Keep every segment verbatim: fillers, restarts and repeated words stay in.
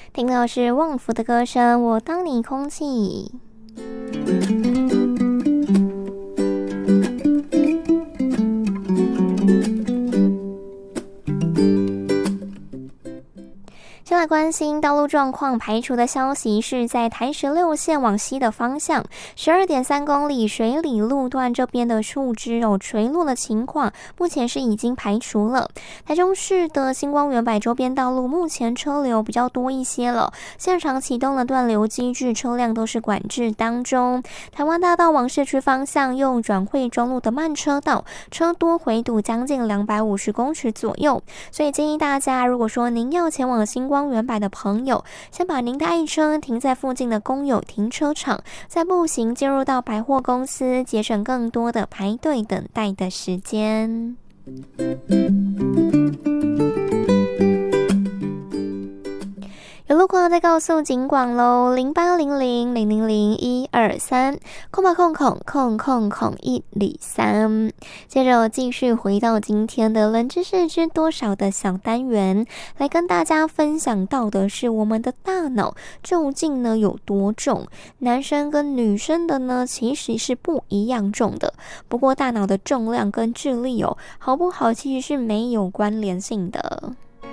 听到是旺福的歌声，我当你空气。先来关心道路状况排除的消息，是在台十六线往西的方向 十二点三 公里水里路段这边的树枝有垂落的情况，目前是已经排除了。台中市的星光园百周边道路目前车流比较多一些了，现场启动了断流机制，车辆都是管制当中。台湾大道往市区方向右转惠中路的慢车道，车多回堵将近两百五十公尺左右，所以建议大家，如果说您要前往星光园百的朋友，先把您的爱车停在附近的公有停车场，再步行进入到百货公司，节省更多的排队等待的时间。有路况再告诉警广喽，零八零零零零零一二三空吧空空空空空一里三。接着我继续回到今天的冷知识知多少的小单元，来跟大家分享到的是我们的大脑究竟呢有多重？男生跟女生的呢其实是不一样重的，不过大脑的重量跟智力哦好不好其实是没有关联性的。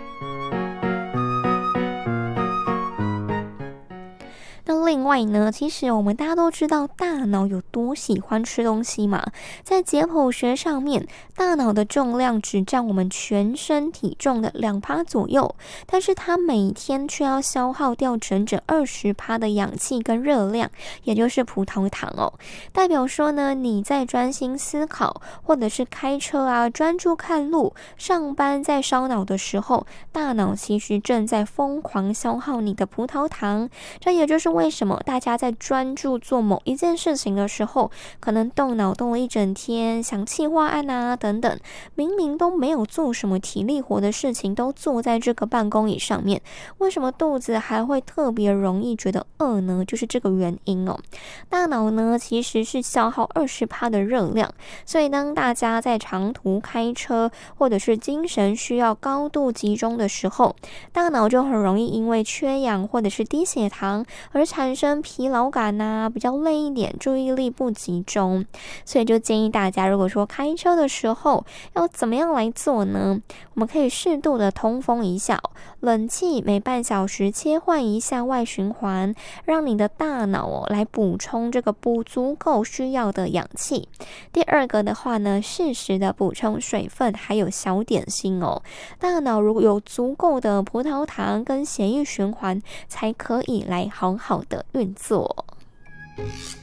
那另外呢，其实我们大家都知道大脑有多喜欢吃东西嘛，在解剖学上面，大脑的重量只占我们全身体重的 百分之二 左右，但是它每天却要消耗掉整整 百分之二十 的氧气跟热量，也就是葡萄糖哦。代表说呢，你在专心思考或者是开车啊，专注看路，上班在烧脑的时候，大脑其实正在疯狂消耗你的葡萄糖，这也就是为什么大家在专注做某一件事情的时候，可能动脑动了一整天，想企划案啊等等，明明都没有做什么体力活的事情，都坐在这个办公椅上面，为什么肚子还会特别容易觉得饿呢？就是这个原因哦。大脑呢其实是消耗 百分之二十 的热量，所以当大家在长途开车或者是精神需要高度集中的时候，大脑就很容易因为缺氧或者是低血糖而产生疲劳感啊，比较累一点，注意力不集中。所以就建议大家，如果说开车的时候要怎么样来做呢？我们可以适度的通风一下，冷气每半小时切换一下外循环，让你的大脑哦来补充这个不足够需要的氧气。第二个的话呢，适时的补充水分还有小点心哦。大脑如果有足够的葡萄糖跟血液循环，才可以来好好的运作。